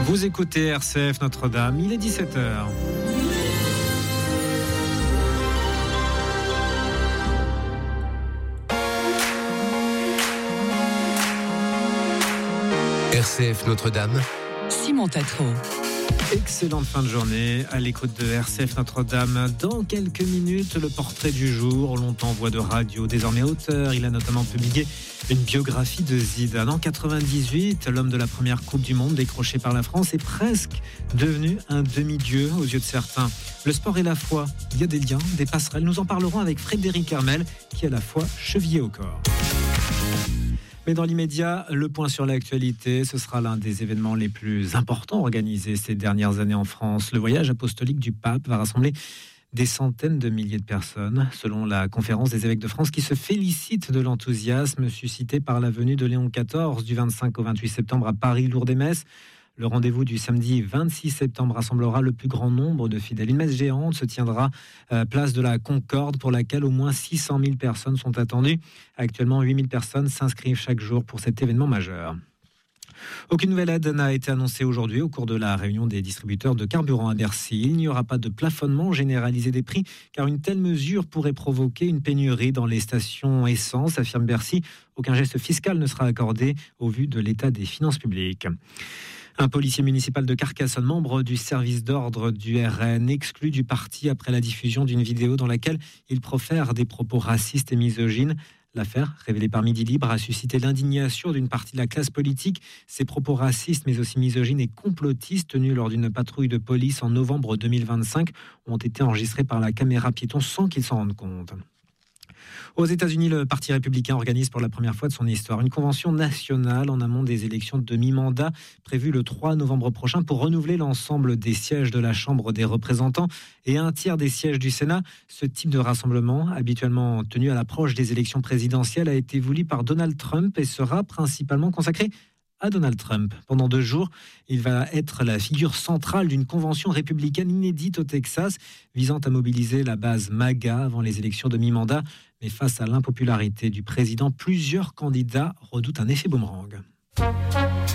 Vous écoutez RCF Notre-Dame, il est 17h. RCF Notre-Dame, Simon Tatro. Excellente fin de journée à l'écoute de RCF Notre-Dame. Dans quelques minutes, le portrait du jour, longtemps voix de radio, désormais auteur. Il a notamment publié une biographie de Zidane. En 98, l'homme de la première Coupe du Monde décrochée par la France est presque devenu un demi-dieu aux yeux de certains. Le sport et la foi, il y a des liens, des passerelles. Nous en parlerons avec Frédéric Hermel, qui est à la fois chevillé au corps. Mais dans l'immédiat, le point sur l'actualité, ce sera l'un des événements les plus importants organisés ces dernières années en France. Le voyage apostolique du pape va rassembler des centaines de milliers de personnes, selon la conférence des évêques de France, qui se félicite de l'enthousiasme suscité par la venue de Léon XIV du 25 au 28 septembre à Paris, Lourdes-et-Metz. Le rendez-vous du samedi 26 septembre rassemblera le plus grand nombre de fidèles. Une messe géante se tiendra place de la Concorde, pour laquelle au moins 600 000 personnes sont attendues. Actuellement, 8 000 personnes s'inscrivent chaque jour pour cet événement majeur. Aucune nouvelle aide n'a été annoncée aujourd'hui au cours de la réunion des distributeurs de carburant à Bercy. Il n'y aura pas de plafonnement généralisé des prix, car une telle mesure pourrait provoquer une pénurie dans les stations essence, affirme Bercy. Aucun geste fiscal ne sera accordé au vu de l'état des finances publiques. Un policier municipal de Carcassonne, membre du service d'ordre du RN, exclu du parti après la diffusion d'une vidéo dans laquelle il profère des propos racistes et misogynes. L'affaire, révélée par Midi Libre, a suscité l'indignation d'une partie de la classe politique. Ces propos racistes, mais aussi misogynes et complotistes, tenus lors d'une patrouille de police en novembre 2025, ont été enregistrés par la caméra piéton sans qu'ils s'en rendent compte. Aux États-Unis, le Parti républicain organise pour la première fois de son histoire une convention nationale en amont des élections de mi-mandat prévues le 3 novembre prochain pour renouveler l'ensemble des sièges de la Chambre des représentants et un tiers des sièges du Sénat. Ce type de rassemblement, habituellement tenu à l'approche des élections présidentielles, a été voulu par Donald Trump et sera principalement consacré à Donald Trump. Pendant 2 jours, il va être la figure centrale d'une convention républicaine inédite au Texas, visant à mobiliser la base MAGA avant les élections de mi-mandat. Mais face à l'impopularité du président, plusieurs candidats redoutent un effet boomerang.